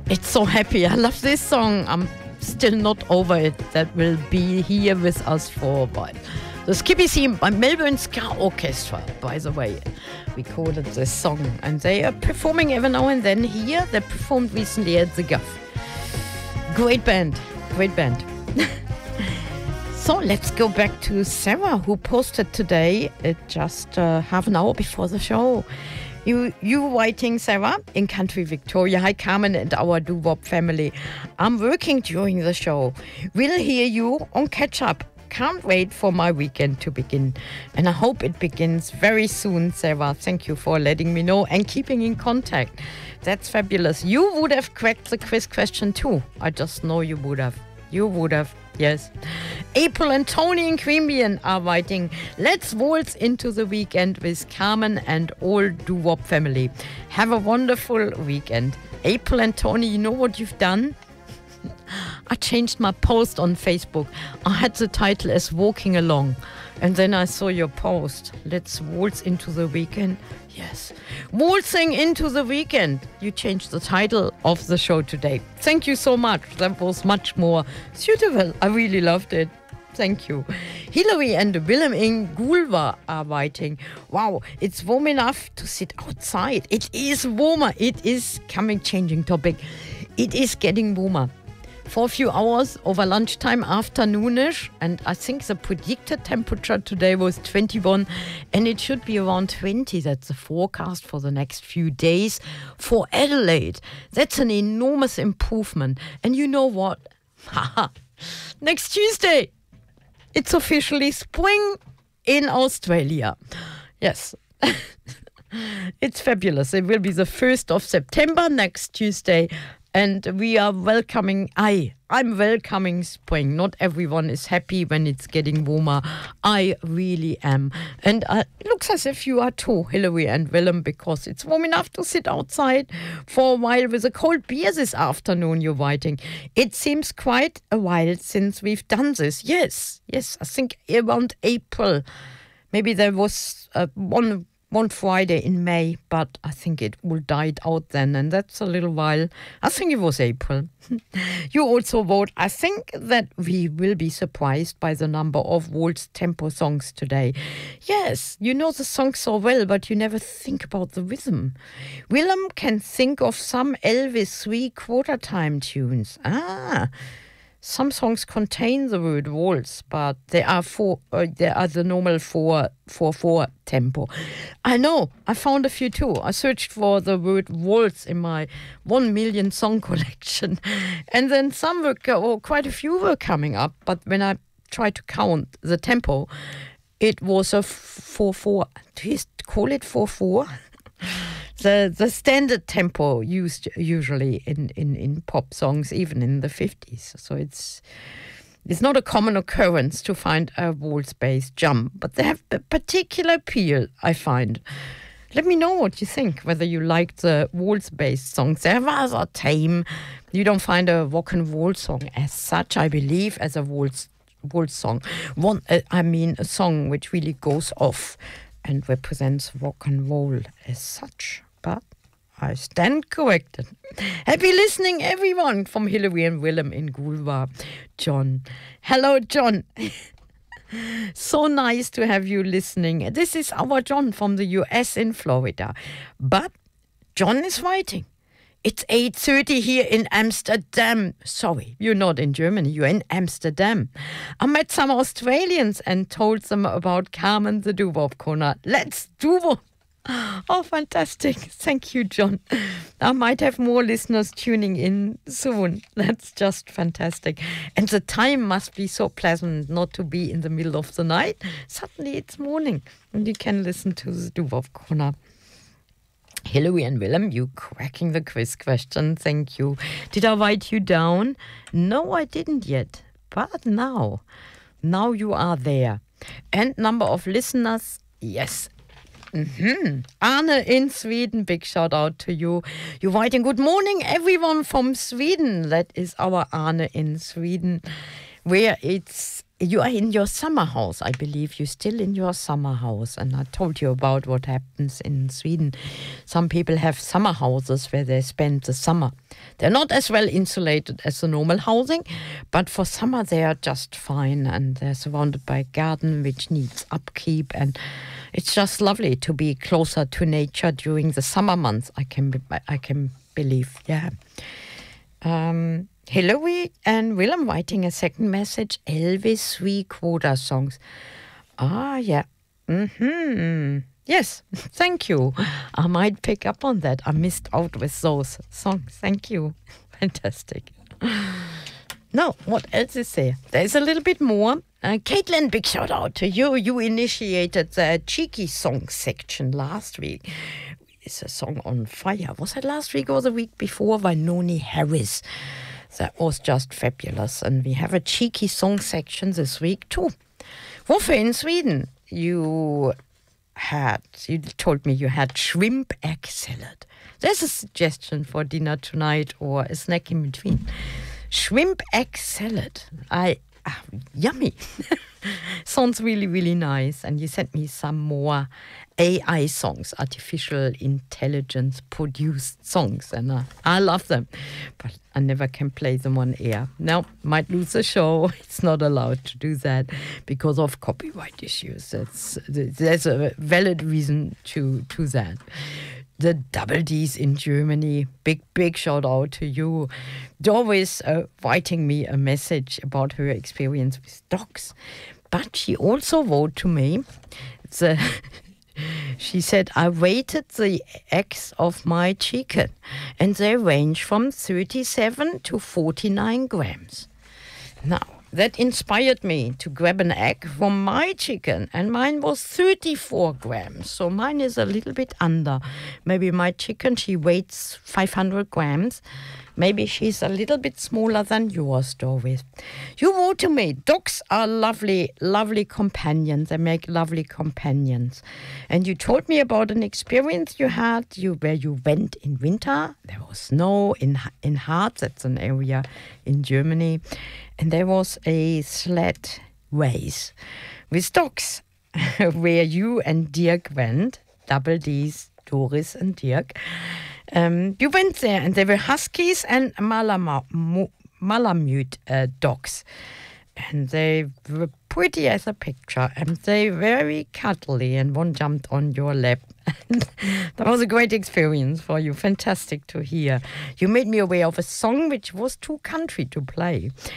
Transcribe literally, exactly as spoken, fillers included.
It's so happy. I love this song. I'm still not over it. That will be here with us for a while. The Skippy Theme by Melbourne Ska Orchestra, by the way. We called it this song. And they are performing every now and then here. They performed recently at the Guff. Great band. Great band. So let's go back to Sarah, who posted today uh, just uh, half an hour before the show. You, you writing, Sarah, in Country Victoria. Hi, Carmen and our doo-wop family. I'm working during the show. We'll hear you on Catch Up. Can't wait for my weekend to begin. And I hope it begins very soon, Sarah. Thank you for letting me know and keeping in contact. That's fabulous. You would have cracked the quiz question too. I just know you would have. You would have. Yes. April and Tony in Queanbeyan are writing, let's waltz into the weekend with Carmen and all doo-wop family. Have a wonderful weekend. April and Tony, you know what you've done? I changed my post on Facebook. I had the title as Walking Along. And then I saw your post. Let's waltz into the weekend. Yes. Waltzing into the weekend. You changed the title of the show today. Thank you so much. That was much more suitable. I really loved it. Thank you. Hilary and Willem in Goolwa are writing, wow, it's warm enough to sit outside. It is warmer. It is coming, changing topic. It is getting warmer. For a few hours over lunchtime, afternoonish, and I think the predicted temperature today was twenty-one, and it should be around twenty. That's the forecast for the next few days for Adelaide. That's an enormous improvement. And you know what? Next Tuesday, it's officially spring in Australia. Yes. It's fabulous. It will be the first of September next Tuesday. And we are welcoming, I, I'm welcoming spring. Not everyone is happy when it's getting warmer. I really am. And uh, it looks as if you are too, Hilary and Willem, because it's warm enough to sit outside for a while with a cold beer this afternoon, you're writing. It seems quite a while since we've done this. Yes, yes, I think around April. Maybe there was uh, one One Friday in May, but I think it will died out then, and that's a little while. I think it was April. You also wrote, I think that we will be surprised by the number of waltz tempo songs today. Yes, you know the song so well, but you never think about the rhythm. Willem can think of some Elvis three-quarter time tunes. Ah, some songs contain the word waltz, but they are four. Uh, they are the normal four, four, four tempo. I know. I found a few too. I searched for the word waltz in my one million song collection, and then some were, or quite a few were coming up. But when I tried to count the tempo, it was a four, four. Do you call it four, four? The the standard tempo used usually in, in, in pop songs, even in the fifties. So it's it's not a common occurrence to find a waltz-based jump, but they have a particular appeal, I find. Let me know what you think, whether you like the waltz-based songs. They're rather tame. You don't find a rock and roll song as such, I believe, as a waltz waltz song. One, uh, I mean, a song which really goes off and represents rock and roll as such. But I stand corrected. Happy listening, everyone, from Hilary and Willem in Goolwa. John. Hello, John. So nice to have you listening. This is our John from the U S in Florida. But John is writing. It's eight thirty here in Amsterdam. Sorry, you're not in Germany, you're in Amsterdam. I met some Australians and told them about Carmen the Doo-Wop Corner. Let's doo-wop. Oh, fantastic. Thank you, John. I might have more listeners tuning in soon. That's just fantastic. And the time must be so pleasant not to be in the middle of the night. Suddenly it's morning and you can listen to the Doo-Wop Corner. Hilary and Willem, you cracking the quiz question. Thank you. Did I write you down? No, I didn't yet. But now, now you are there. And number of listeners, yes. Mm-hmm. Arne in Sweden, big shout out to you. You're writing, good morning, everyone from Sweden. That is our Arne in Sweden, where it's you are in your summer house, I believe. You're still in your summer house. And I told you about what happens in Sweden. Some people have summer houses where they spend the summer. They're not as well insulated as the normal housing, but for summer they are just fine. And they're surrounded by a garden which needs upkeep. And it's just lovely to be closer to nature during the summer months, I can, be, I can believe. Yeah. Um... Hillary and Willem writing a second message. Elvis three-quarter songs. Ah, yeah. Mm-hmm. Yes, thank you. I might pick up on that. I missed out with those songs. Thank you. Fantastic. Now, what else is there? There's a little bit more. Uh, Caitlin, big shout out to you. You initiated the cheeky song section last week. It's a song on fire. Was it last week or the week before? By Noni Harris. That was just fabulous. And we have a cheeky song section this week too. Woffe in Sweden, you had, you told me you had shrimp egg salad. There's a suggestion for dinner tonight or a snack in between. Shrimp egg salad. I, ah, yummy. Sounds really, really nice. And you sent me some more A I songs, artificial intelligence produced songs, and uh, I love them, but I never can play them on air. Now, might lose the show. It's not allowed to do that because of copyright issues. That's, there's a valid reason to, to that. The Double D's in Germany, big, big shout out to you. Doris uh, writing me a message about her experience with dogs. But she also wrote to me, the, she said, I weighted the eggs of my chicken and they range from thirty-seven to forty-nine grams. Now, that inspired me to grab an egg from my chicken, and mine was thirty-four grams. So mine is a little bit under. Maybe my chicken, she weighs five hundred grams. Maybe she's a little bit smaller than yours, Doris. You wrote to me, dogs are lovely, lovely companions. They make lovely companions. And you told me about an experience you had you where you went in winter. There was snow in, in Harz, that's an area in Germany. And there was a sled race with dogs where you and Dirk went, Double D's, Doris and Dirk. Um, you went there and they were Huskies and Malamute uh, dogs. And they were pretty as a picture and they were very cuddly and one jumped on your lap. That was a great experience for you. Fantastic to hear. You made me aware of a song which was too country to play.